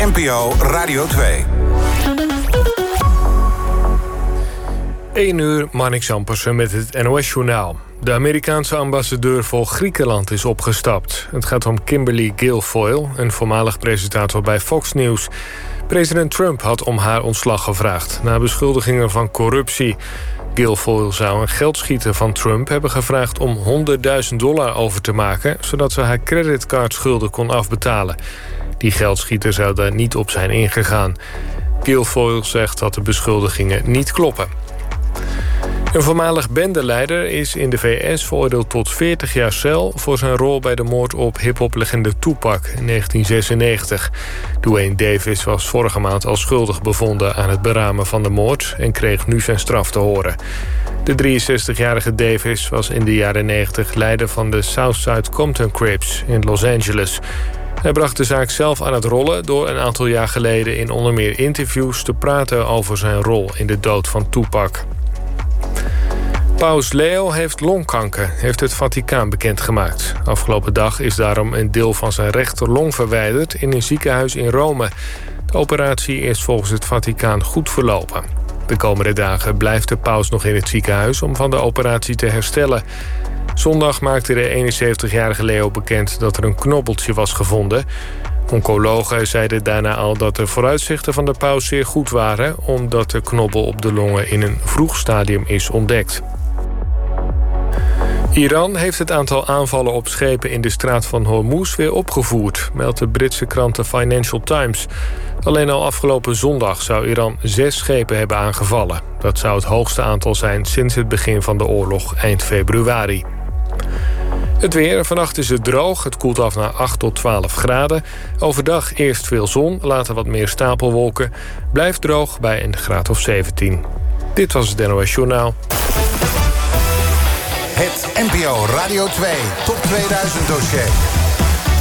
NPO Radio 2. 1 uur, Marnix Ampersen met het NOS-journaal. De Amerikaanse ambassadeur voor Griekenland is opgestapt. Het gaat om Kimberly Guilfoyle, een voormalig presentator bij Fox News. President Trump had om haar ontslag gevraagd na beschuldigingen van corruptie. Guilfoyle zou een geldschieter van Trump hebben gevraagd om $100.000 over te maken, zodat ze haar creditcardschulden kon afbetalen. Die geldschieter zou daar niet op zijn ingegaan. Guilfoyle zegt dat de beschuldigingen niet kloppen. Een voormalig bendeleider is in de VS veroordeeld tot 40 jaar cel voor zijn rol bij de moord op hiphoplegende Tupac in 1996. Dwayne Davis was vorige maand al schuldig bevonden aan het beramen van de moord en kreeg nu zijn straf te horen. De 63-jarige Davis was in de jaren 90 leider van de Southside Compton Crips in Los Angeles. Hij bracht de zaak zelf aan het rollen door een aantal jaar geleden in onder meer interviews te praten over zijn rol in de dood van Tupac. Paus Leo heeft longkanker, heeft het Vaticaan bekendgemaakt. Afgelopen dag is daarom een deel van zijn rechterlong verwijderd in een ziekenhuis in Rome. De operatie is volgens het Vaticaan goed verlopen. De komende dagen blijft de paus nog in het ziekenhuis om van de operatie te herstellen. Zondag maakte de 71-jarige Leo bekend dat er een knobbeltje was gevonden. Oncologen zeiden daarna al dat de vooruitzichten van de paus zeer goed waren, omdat de knobbel op de longen in een vroeg stadium is ontdekt. Iran heeft het aantal aanvallen op schepen in de straat van Hormuz weer opgevoerd, meldt de Britse krant The Financial Times. Alleen al afgelopen zondag zou Iran 6 schepen hebben aangevallen. Dat zou het hoogste aantal zijn sinds het begin van de oorlog eind februari. Het weer, vannacht is het droog, het koelt af naar 8 tot 12 graden. Overdag eerst veel zon, later wat meer stapelwolken. Blijft droog bij een graad of 17. Dit was het NOS Journaal. Het NPO Radio 2 Top 2000 dossier.